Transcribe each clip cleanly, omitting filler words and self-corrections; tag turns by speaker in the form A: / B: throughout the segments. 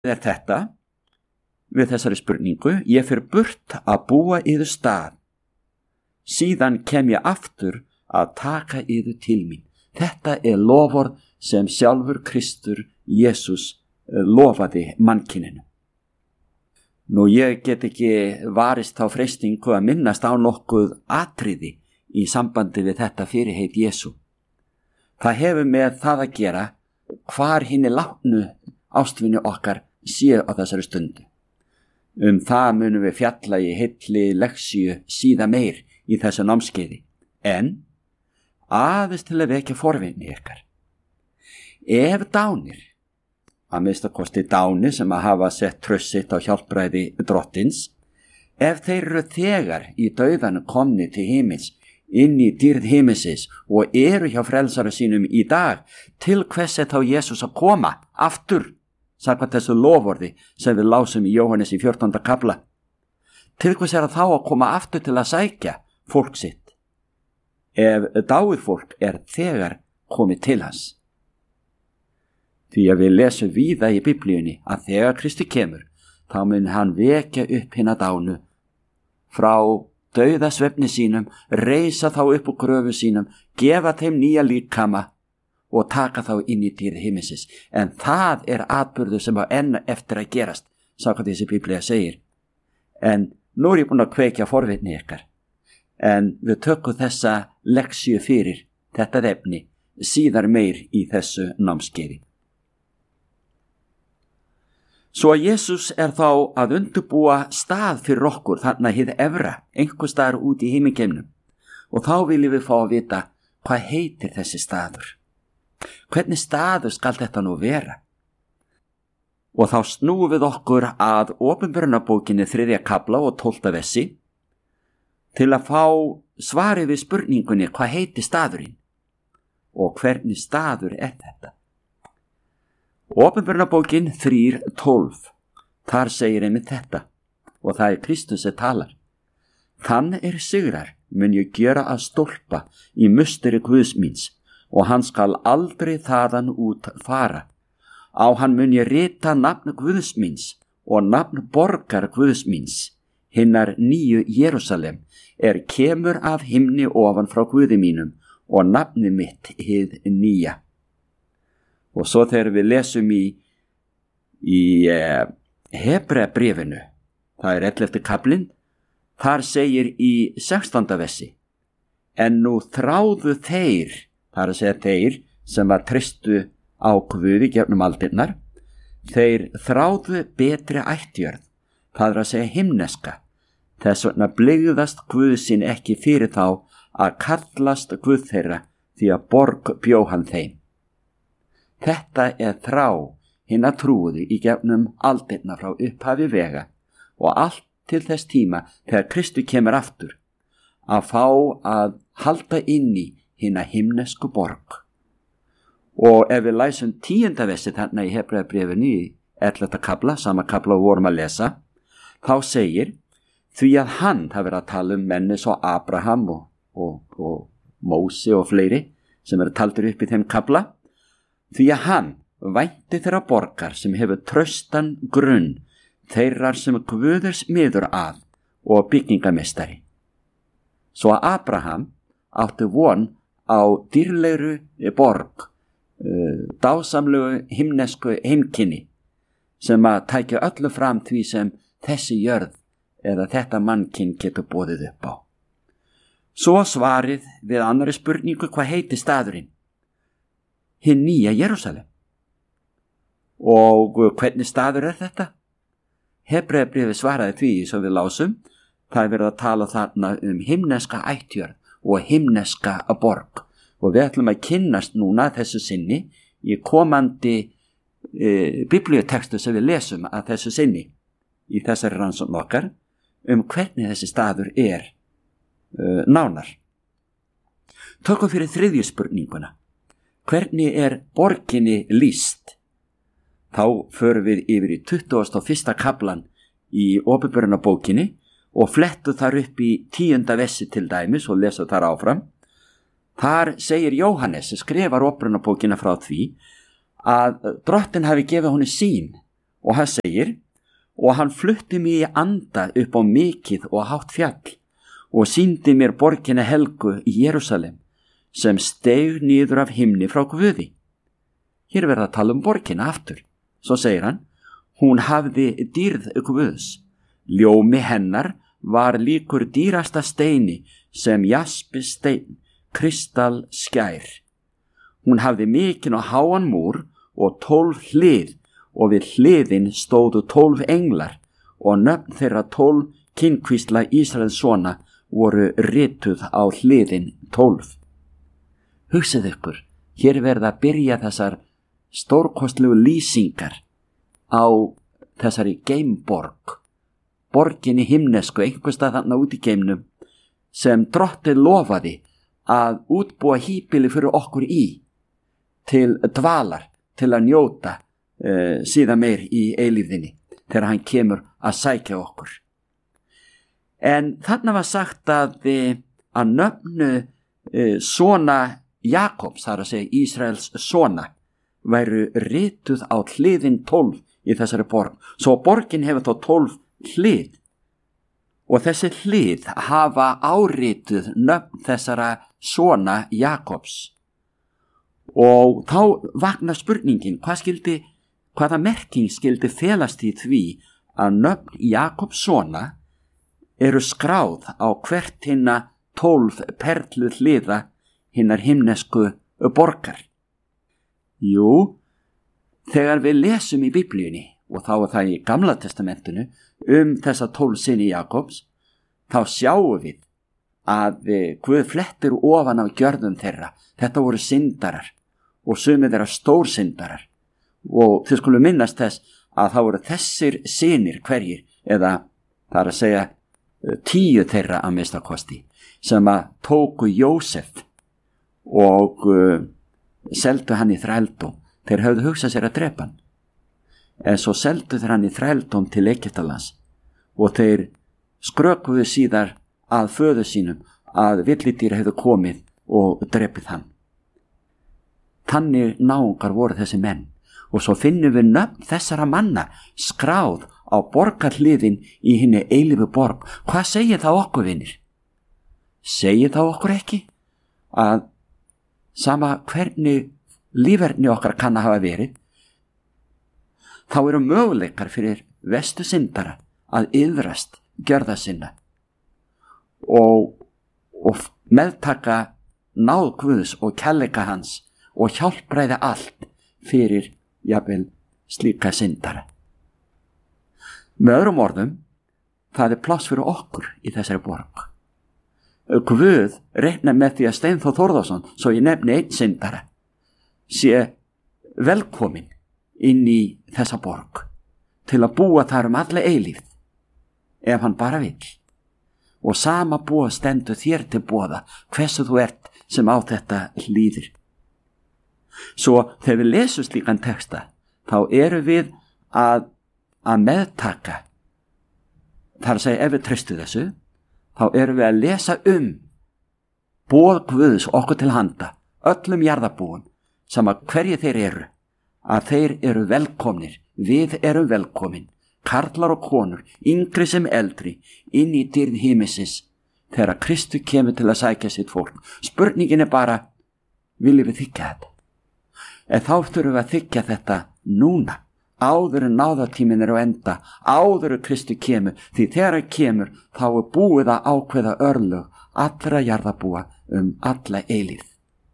A: er þetta við þessari spurningu: ég fer burt að búa yður stað, síðan kem ég aftur að taka yður til mín. Þetta er loforð sem sjálfur Kristur Jesús lofaði mannkyninu. Nú, ég get ekki varist þá freistingu að minnast á nokkuð atriði í sambandi við þetta fyrirheit Jesú. Það hefur með það að gera hvar hinni látnu ástvinni okkar sé á þessari stundu. Það munum við fjalla í heilli leksíu síðan meir í þessu námskeiði, en aðeins til að vekja forvitni ykkar. Ef dánir, að minnsta kosti dánir sem að hafa sett traust sitt á hjálpræði drottins, ef þeir eru þegar í dauðanum komni til himins, inn í dýrð himinsins og eru hjá frelsara sínum í dag, til hvers er þá Jesús að koma aftur, samkvæmt þessu loforði sem við lásum í Jóhannes í 14. kafla? Til hvers er þá að koma aftur til að sækja fólk sitt, ef dáið fólk er þegar komið til hans? Því að við lesum víða í Biblíunni að þegar Kristi kemur, þá mun hann vekja upp hina dánu frá dauðasvefni sínum, reisa þá upp úr gröfu sínum, gefa þeim nýja líkama og taka þá inn í dýrð himinsins. En það er atburður sem á enn eftir að gerast, samkvæmt þessi Biblía segir. En nú er ég búin að kveikja forvitni ykkar, en við tökum þessa leksíu fyrir þetta efni síðar meir í þessu námskeiði. Svo að Jesús er þá að undirbúa stað fyrir okkur, þarna hið efra, einhvers staðar út í himingeimnum. Og þá viljum við fá að vita, hvað heitir þessi staður? Hvernig staður skal þetta nú vera? Og þá snúum við okkur að Opinberunarbókinni 3. kafla og 12. versi til að fá svari við spurningunni, hvað heitir staðurinn? Og hvernig staður er þetta? Opinberunarbókin 3:12, þar segir einmitt þetta, og það er Kristus sem talar. Þann er sigrar mun ég gjöra að stólpa í musteri Guðs míns, og hann skal aldrei þaðan út fara. Á hann mun ég rita nafn Guðs míns og nafn borgar Guðs míns, hinnar nýju Jerúsalem, kemur af himni ofan frá Guði mínum, og nafni mitt hið nýja. Og svo þegar við lesum í Hebreabréfinu, það er 11. kaflinn, þar segir í 16. versi: en nú þráðu þeir, það er að segja þeir sem að treystu á Guði gegnum aldirnar, þeir þráðu betri ættjörð, það er að segja himneska. Þess vegna blygðast Guð sín ekki fyrir þá að kallast Guð þeirra, því að borg bjó hann þeim. Þetta er þrá hinna trúuðu í gegnum aldirna frá upphafi vega og allt til þess tíma þegar Kristur kemur aftur, að fá að halda inn í hinna himnesku borg. Og ef við læsum 10. versi þarna í Hebreabréfinu í 11. kafla, sama kafla og vorum að lesa, þá segir: því að hann, það verið að tala um menni svo Abraham og Móse og fleiri sem eru taldir upp í þeim kafla, því að hann vænti þeirra borgar sem hefur traustan grunn, þeirrar sem Guður smiður að og byggingamestari. Svo að Abraham átti von á dýrlegru borg, dásamlegu himnesku heimkynni, sem að tækja öllu fram því sem þessi jörð eða þetta mannkinn getur boðið upp á. Svo svarið við annari spurningu, hvað heitir staðurinn? Hinn nýja Jerúsalem. Og hvernig staður er þetta? Hebreabréfið svaraði því sem við lásum. Það er verið að tala þarna um himneska ættjörð og himneska borg. Og við ætlum að kynnast núna þessu sinni í komandi biblíutekstu sem við lesum að þessu sinni í þessari rannsókn okkar, hvernig þessi staður er nánar. Tökum fyrir 3. spurninguna. Hvernig er borginni lýst? Þá förum við yfir í 21. kaflan í Opinberunarbókinni og flettu þar upp í 10. versi til dæmis og lesa þar áfram. Þar segir Jóhannes, skrifar Opinberunarbókina frá því, að drottin hafi gefið honum sýn Og hann segir: og hann flutti mig í anda upp á mikið og hátt fjall og sýndi mér borgina helgu í Jerúsalem sem steig niður af himni frá Guði. Hér verða að tala borgina aftur. Svo segir hann: hún hafði dýrð Guðs. Ljómi hennar var líkur dýrasta steini sem jaspis stein, kristall skær. Hún hafði mikinn og háan múr og 12 hlið og við hliðin stóðu 12 englar og nöfn þeirra 12 kynkvísla Ísraels sona voru rituð á hliðin 12. Hugsið ykkur, hér verða að byrja þessar stórkostlegu lýsingar á þessari geimborg, borginni himnesku, einhverstað þarna út í geimnum, sem Drottinn lofaði að útbúa híbýli fyrir okkur í, til dvalar, til að njóta síðan meir í eilífðinni, þegar hann kemur að sækja okkur. En þarna var sagt að nöfnu sona Jakobs, þar að segja Ísraels sona, væru rituð á hliðin 12 í þessari borg. Svo borgin hefur þá 12 hlið og þessi hlið hafa árituð nöfn þessara sona Jakobs. Og þá vaknar spurningin, hvaða merking skildi felast í því að nöfn Jakobs sona eru skráð á hvert hinna 12 perlu hliða hinnar himnesku borgar. Jú, þegar við lesum í Biblíunni, og þá er það í Gamla testamentinu, þessa 12 syni Jakobs, þá sjáum við að Guð flettir ofan af gjörðum þeirra. Þetta voru syndarar og sumir þeirra stórsyndarar. Og þið skulum minnast þess að það voru þessir synir hverjir, eða það er að segja 10 þeirra að minnstakosti, sem að tóku Jósef og seldu hann í þrældóm. Þeir höfðu hugsað sér að drepa hann, en svo seldu þeir hann í þrældóm til Egyptalands og þeir skrökuðu síðar að föður sínum að villidýr hefðu komið og drepið hann. Þannig náungar voru þessi menn. Og svo finnum við nöfn þessara manna skráð á borgarhliðin í hinni eilífu borg. Hvað segir það okkur, vinir? Segir það okkur ekki að sama hvernig líferni okkar kann að hafa verið, þá eru möguleikar fyrir vestu syndara að iðrast gjörða sinna og meðtaka náð Guðs og kærleika hans og hjálpræði allt fyrir jafnvel slíka syndara. Með öðrum orðum, það er pláss fyrir okkur í þessari borg. Guð reiknar með því að Steinþór Þórðarsson, svo ég nefni einn syndara, sé velkomin inn í þessa borg til að búa þar alla eilífð, ef hann bara vill. Og sama búa stendur þér til boða, hversu þú ert sem á þetta hlýðir. Svo þegar við lesum slíkan texta, þá eru við að meðtaka, þar að segja ef við treystu þessu, þá eru við að lesa boð Guðs okkur til handa, öllum jarðarbúum, sama hverju þeir eru, að þeir eru velkomnir, við erum velkomin, karlar og konur, yngri sem eldri, inn í dýrð himmisins, þegar Kristu kemur til að sækja sitt fólk. Spurningin er bara, viljum við þykja þetta? En þá þurfum við að þykja þetta núna, áður en náðartíminn er á enda, áður en Kristu kemur, því þegar hann kemur þá er búið að ákveða örlög allra jarðarbúa alla eilífð.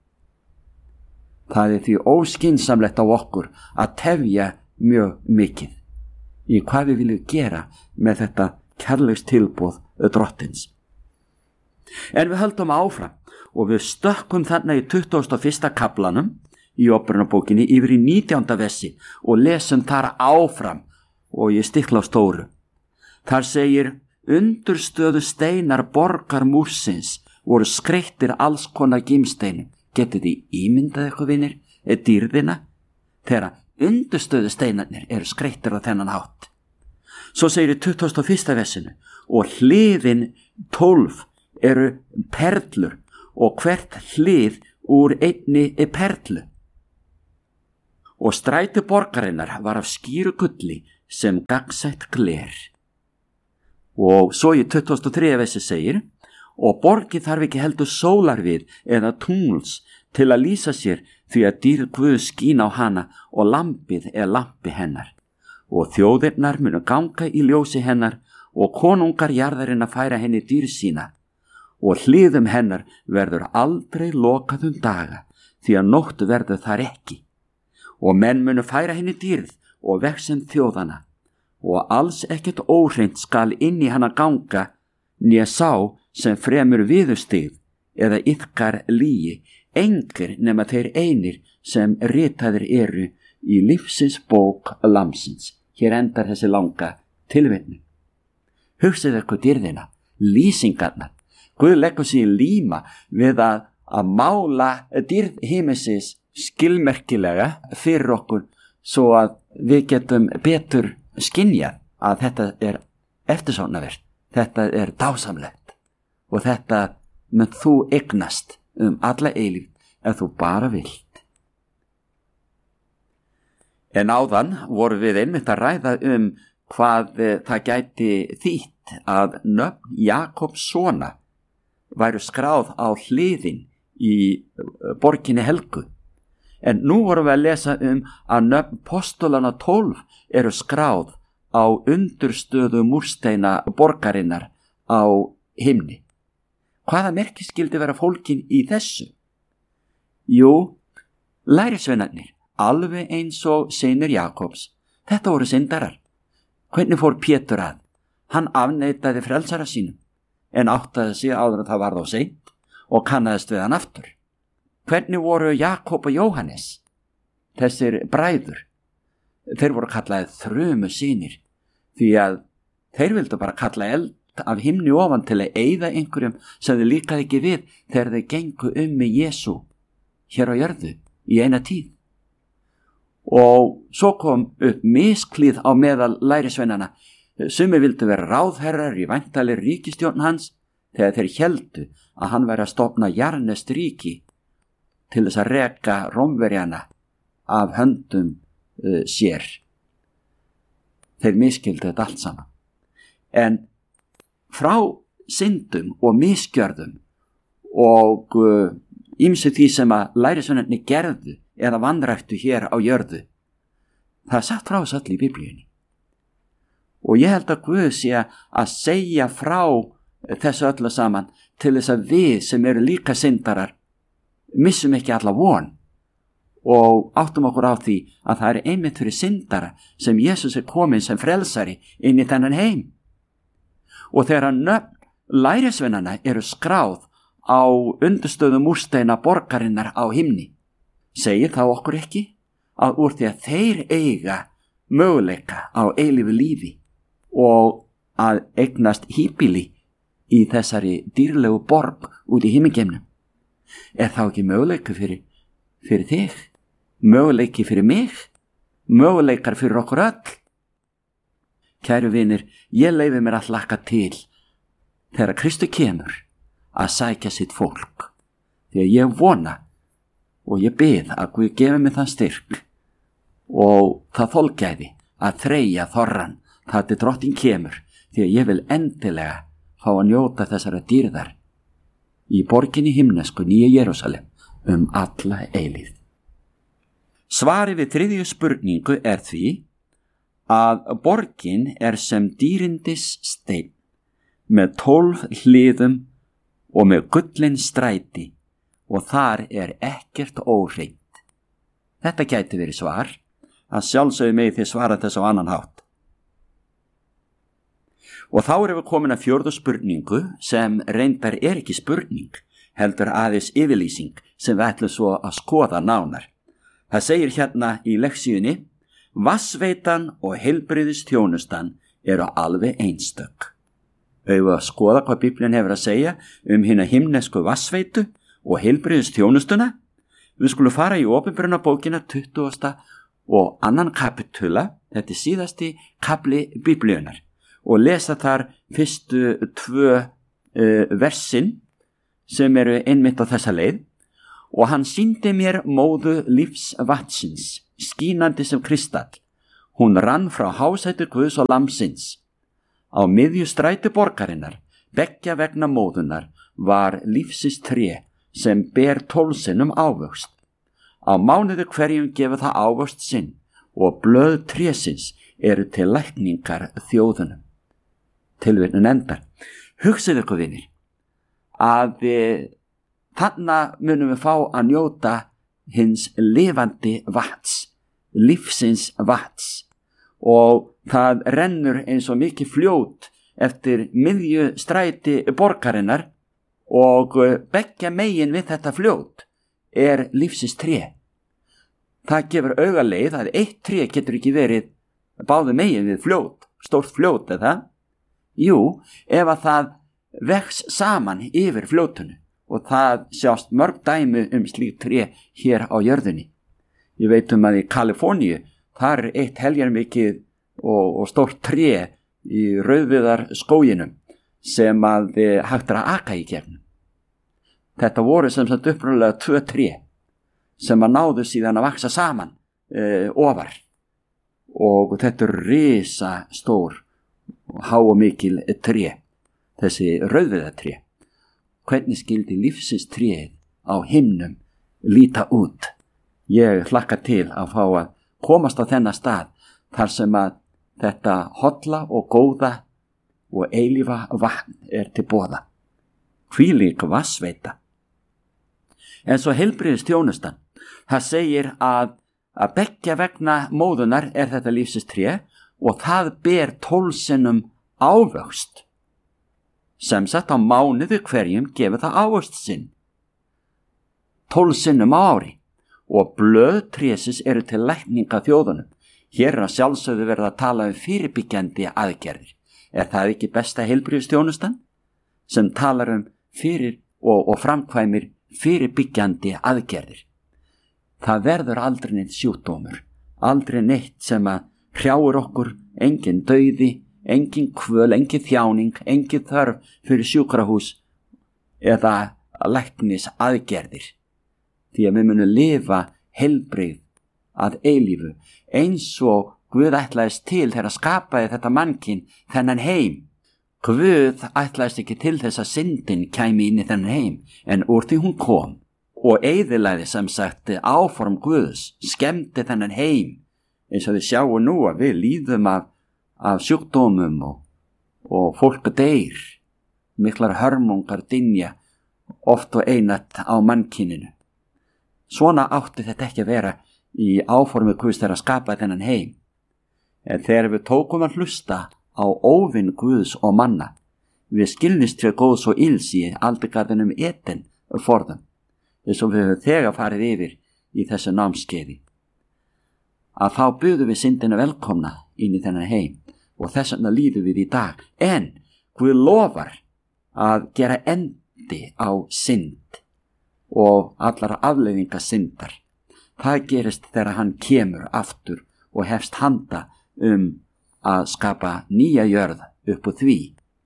A: Það er því óskynsamlegt á okkur að tefja mjög mikið í hvað við viljum gera með þetta kærleiks tilboð Drottins. En við höldum áfram og við stökkum þarna í 21. kaflanum í Óperunarbókinni yfir í 19. versi og lesum þar áfram, og ég stikla á stóru. Þar segir: undurstöðu steinar borgar múrsins voru skreyttir alls konar gimsteinum. Getið þið ímyndað eitthvað, vinir, dýrðina, þegar undurstöðu steinarnir eru skreyttir á þennan hátt. Svo segir í 21. versinu: og hliðin 12 eru perlur og hvert hlið úr einni perlu. Og stræti borgarinnar var af skýru gulli, sem gagnsætt gler. Og svo í 23. versi segir: og borgin þarf ekki heldur sólarvið eða tungls til að lýsa sér, því að dýrð Guðs skín á hana og lampið er lampi hennar. Og þjóðirnar munu ganga í ljósi hennar og konungar jarðarinnar færa henni dýrð sína. Og hliðum hennar verður aldrei lokað daga, því að nótt verður þar ekki. Og menn munu færa henni dýrð og vexen þjóðana. Og alls ekkert óhreint skal inn í hana ganga, né sá sem fremur viðurstig eða yðkar lygi, engir nema þeir einir sem ritaðir eru í lífsins bók Lamsins. Hér endar þessi langa tilvitnun. Hugsið ykkur dýrðina, lýsingarnar. Guð leggur sig í líma við að mála dýrð himinsins skilmerkilega fyrir okkur, svo að við getum betur skynjað að þetta er eftirsóknarvert, þetta er dásamlegt og þetta mun þú eignast alla eilífð ef þú bara vilt. En áðan vorum við einmitt að ræða hvað það gæti þýtt að nöfn Jakobs sona væru skráð á hliðin í borginni Helgu. En nú vorum við að lesa að nöfn postulana 12 eru skráð á undurstöðu múrsteina borgarinnar á himni. Hvaða merki skildi vera fólkin í þessu? Jú, lærisveinarnir, alveg eins og synir Jakobs. Þetta voru syndarar. Hvernig fór Pétur að? Hann afneitaði frelsara sínum, en áttaði sig áður að það varð á seint og kannaðist við hann aftur. Hvernig voru Jakob og Jóhannes? Þessir bræður, þeir voru kallaðið þrumu synir, því að þeir vildu bara kalla eld af himni ofan til að eyða einhverjum sem þeir líkaði ekki við þegar þeir gengu með Jesú hér á jörðu í eina tíð. Og svo kom upp misklíð á meðal lærisveinana. Sumir vildu vera ráðherrar í væntanlegri ríkisstjórn hans, þegar þeir héldu að hann væri að stofna jarðneskt ríki til þess að reka Rómverjana af höndum sér. Þeir miskildu þetta allt saman. En frá syndum og misgjörðum og ýmsu því sem að lærisveinarnir gerðu eða vanræktu hér á jörðu, það er sagt frá þessu öll í Biblíunni. Og ég held að Guð sé að segja frá þessu öllu saman til þess að við sem eru líka syndarar missum ekki alla von og áttum okkur á því að það er einmitt fyrir syndara sem Jesús er komin sem frelsari inn í þennan heim. Og þegar nöfn lærisveinanna eru skráð á undurstöðu múrsteina borgarinnar á himni, segir þá okkur ekki að úr því að þeir eiga möguleika á eilífu lífi og að eignast híbýli í þessari dýrlegu borg út í himingeimnum, er þá ekki möguleiki fyrir þig, möguleiki fyrir mig, möguleikar fyrir okkur öll? Kæru vinir, ég leyfi mér að hlakka til þegar Kristur kemur að sækja sitt fólk, því að ég vona og ég bið að Guð gefi mér þann styrk og það þolgæði að þreyja þorran þar til drottinn kemur, því að ég vil endilega fá að njóta þessara dýrðar í borginni himnesku Nýja Jerúsalem alla eilífð. Svarið við þriðju spurningu er því að borgin er sem dýrindis steinn með 12 hliðum og með gullin stræti og þar er ekkert óhreint. Þetta gæti verið svar, að sjálfsögðu megið þið svara þess á annan hátt. Og þá erum við komin að 4. spurningu sem reyndar er ekki spurning, heldur aðeins yfirlýsing sem við ætlum svo að skoða nánar. Það segir hérna í leksíunni: vatnsveitan og heilbrigðisþjónustan eru alveg einstök. Við að skoða hvað Biblían hefur að segja hina himnesku vatnsveitu og heilbrigðisþjónustuna. Við skulum fara í Opinberunarbókina 20. og 2. kapitula, þetta er síðasti kapli Biblíunar, og lesa þar fyrstu 2 versin sem eru einmitt á þessa leið. Og hann sýndi mér móðu lífs vatsins, skínandi sem kristall. Hún rann frá hásæti Guðs og Lambsins. Á miðju stræti borgarinnar, beggja vegna móðunar, var lífsins tré sem ber 12 sinnum ávöxt. Á mánuði hverjum gefur það ávöxt sinn og blöð trésins eru til lækningar þjóðunum. Tilvitnun endar. Hugsið ykkur, vinir, að þarna munum við fá að njóta hins lifandi vatns, lífsins vatns, og það rennur eins og mikið fljót eftir miðju stræti borgarinnar og beggja megin við þetta fljót lífsins tré. Það gefur augaleið að eitt tré getur ekki verið báðu megin við fljót, stórt fljót eða? Jú, ef að það vex saman yfir fljótunu, og það sjást mörg dæmi slíkt tré hér á jörðunni. Ég veit að í Kaliforníu, þar eitt heljarmikið og stórt tré í rauðviðar skóginum sem að hægt að aka í gegnum. Þetta voru sem sagt upprunalega 2 tré sem að náðu síðan að vaksa saman ofar, og þetta risa stór og há og mikil tré, þessi rauðviðartré. Hvernig skildi lífsins tréð á himnum líta út? Ég hlakka til að fá að komast á þennan stað þar sem að þetta holla og góða og eilífa vatn til boða. Hvílík vatnsveita. En svo heilbrigðisþjónustan. Það segir að beggja vegna móðunar þetta lífsins tré og það ber 12 sinnum ávöxt. Sem sagt á mánuði hverjum gefur það ávöxt sinn. 12 sinnum á ári, og blöð trésins eru til lækninga þjóðunum. Hér að sjálfsögðu verið að tala fyrirbyggjandi aðgerðir. Það ekki besta heilbrigðisþjónustan sem talar fyrir og framkvæmir fyrirbyggjandi aðgerðir? Það verður aldrei neitt sjúkdómur, aldrei neitt sem að hrjáir okkur, engin dauði, engin kvöl, engin þjáning, engin þörf fyrir sjúkrahús eða læknis aðgerðir. Því að við munum lifa heilbrigð að eilífu, eins og Guð ætlaðist til þegar skapaði þetta mannkyn, þennan heim. Guð ætlaðist ekki til þess að syndin kæmi inn í þennan heim, en úr því hún kom og eyðilagði sem sagt áform Guðs, skemmti þennan heim, eins og við sjáum nú að við líðum af sjúkdómum og fólk deyr, miklar hörmungar dynja oft og einatt á mannkyninu. Svona átti þetta ekki að vera í áformi Guðs þegar að skapa þennan heim. En þegar við tókum að hlusta á óvinn Guðs og manna, við skilnist fyrir góðs og ills í aldegarðinum Eden forðum, eins og við höfum þegar farið yfir í þessu námskeiði, að þá buðum við syndina velkomna inn í þennan heim, og þess vegna líðum við í dag. En Guð lofar að gera endi á synd og allar afleiðingar syndar. Það gerist þegar hann kemur aftur og hefst handa að skapa nýja jörð upp úr því,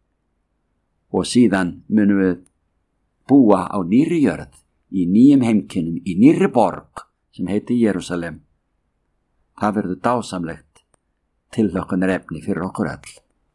A: og síðan munum við búa á nýrri jörð í nýjum heimkynnum, í nýrri borg sem heitir Jerúsalem. Það verður dásamlegt tilhlökkunarefni fyrir okkur öll.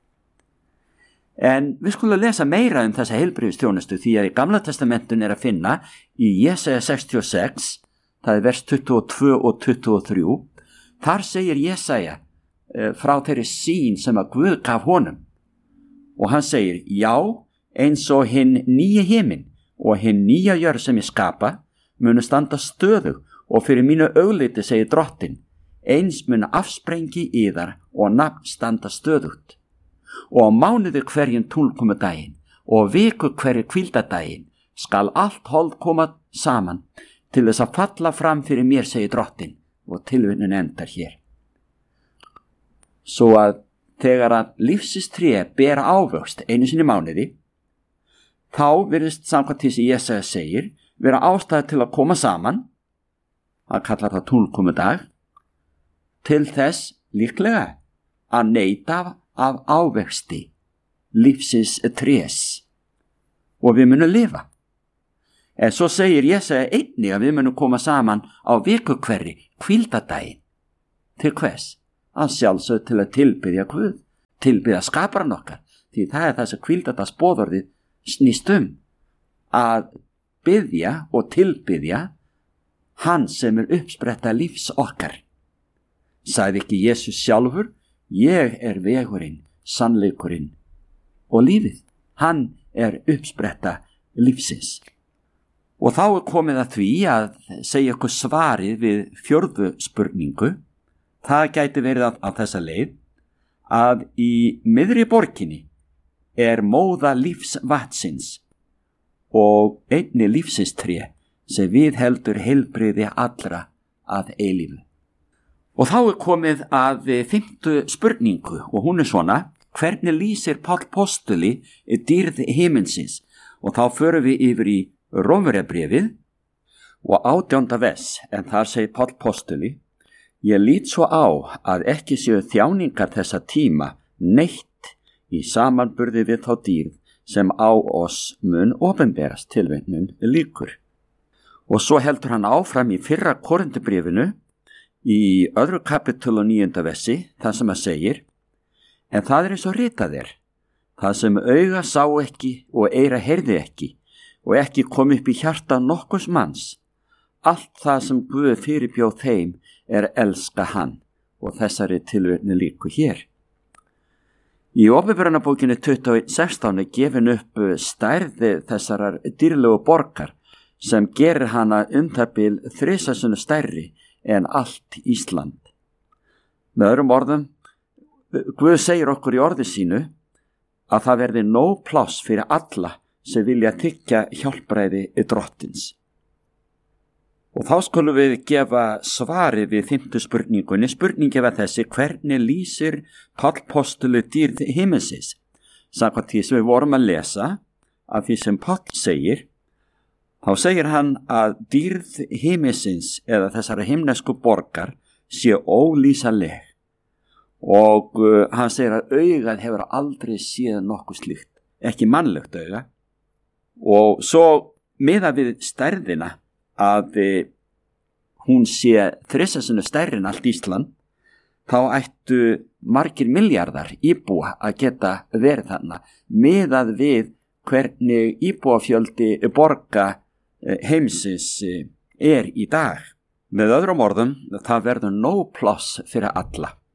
A: En við skulum lesa meira þessa heilbrigðisþjónustu, því að í Gamla testamentun að finna í Jesaja 66, það vers 22 og 23, þar segir Jesaja frá þeirri sýn sem að Guð gaf honum, og hann segir: já, eins og hinn nýja himinn og hinn nýja jörð sem ég skapa munu standa stöðug, og fyrir mínu augliti, segir Drottinn, eins munu afsprengi yðar og nafn standa stöðugt. Og á mánuði hverjum túlkomudaginn og viku hverju hvíldadaginn skal allt hold koma saman til þess að falla fram fyrir mér, segir Drottinn, og tilvitnun endar hér. Svo að þegar að lífsins tré ber ávöxt einu sinni mánuði, þá virðist samkvæmt því sem Jesaja segir vera ástæða til að koma saman, að kalla það túlkomudag, til þess líklega að neyta af ávexti lífsins trés, og við munum lifa. En svo segir Jesaja einnig að við munum koma saman á viku hverri hvíldadaginn. Til hvers? að sjálfsögðu til að tilbiðja Guð, tilbiðja skaparann okkar, því það er það sem hvíldardagsboðorðið snýst að biðja og tilbiðja hann sem er uppspretta lífs okkar. Sagði ekki Jesús sjálfur: ég er vegurinn, sannleikurinn og lífið. Hann er uppspretta lífsins. Og þá er komið að því að segja okkur svarið við 4. spurningu. Það gæti verið á þessa leið að í miðri borginni er móða lífsvatsins og einni lífsins tré sem við heldur heilbrigði allra að eilífu. Og þá er komið að 5. spurningu og hún er svona: hvernig lýsir Páll postuli dýrð himinsins? Og þá förum við yfir í Rómverjabréfið og 18. vers, en þar segir Páll postuli: ég lít svo á að ekki séu þjáningar þessa tíma neitt í samanburði við þá dýrð sem á oss mun opinberast. Tilvitnun lýkur. Og svo heldur hann áfram í 1. Korintubréfinu í 2. kapítul og 9. versi, þar sem að segir: en það er eins og ritað er, það sem auga sá ekki og eyra heyrði ekki og ekki kom upp í hjarta nokkurs manns, allt það sem Guð fyrirbjóð þeim er elska hann. Og þessari tilvitnu lýkur hér. Í Åpenbarunarbókinni 21:16 er gefin upp stærði þessarar dýrlegu borgar sem gerir hana það bil 3 sinnum stærri en allt Ísland. Með öðrum orðum, Guð segir okkur í orði sínu að það verði nóg pláss fyrir alla sem vilja þiggja hjálpræði drottins. Og þá skulum við gefa svari við 5. spurningunni. Spurningi var þessi: hvernig lýsir Páll postuli dýrð himinsins? Samkvæmt því sem við vorum að lesa af því sem Páll segir, þá segir hann að dýrð himinsins eða þessara himnesku borgar sé ólýsanleg. Og hann segir að augað hefur aldrei séð nokkuð slíkt, ekki mannlegt auga. Og svo miða við stærðina að hún sé 3 sinnum stærri en allt Ísland, þá ættu margir milljarðar íbúa að geta verið þarna, miðað við hvernig íbúafjöldi borga heimsins er í dag. Með öðrum orðum, það verður nóg pláss fyrir alla.